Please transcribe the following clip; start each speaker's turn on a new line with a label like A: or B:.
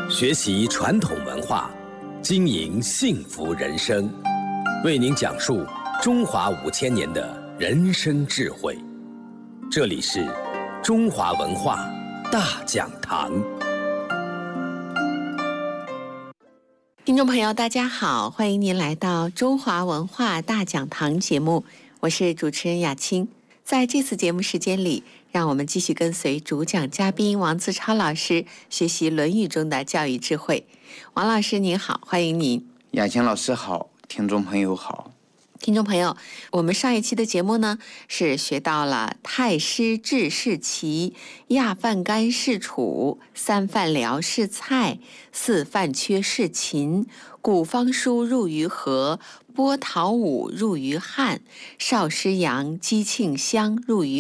A: 学习传统文化，经营幸福人生，为您讲述中华5000年的人生智慧。这里是中华文化大讲堂。
B: 听众朋友大家好，欢迎您来到中华文化大讲堂节目，我是主持人雅青。在这次节目时间里，让我们继续跟随主讲嘉宾王自超老师学习《论语》中的教育智慧。王老师您好，欢迎您。
C: 雅青老师好，听众朋友好。
B: 听众朋友，我们上一期的节目呢，是学到了太师治是齐，亚饭干是楚，三饭辽是蔡，四饭缺是秦，古方书入于河，波涛舞入于汉，少师阳、姬庆襄入于